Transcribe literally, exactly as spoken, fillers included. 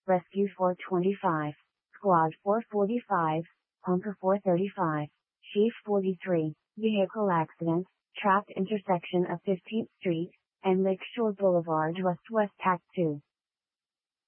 Rescue four twenty-five, Squad four forty-five, Hunker four thirty-five, Chief forty-three, Vehicle Accident, Trapped intersection of fifteenth Street, and Lakeshore Boulevard West West Act two.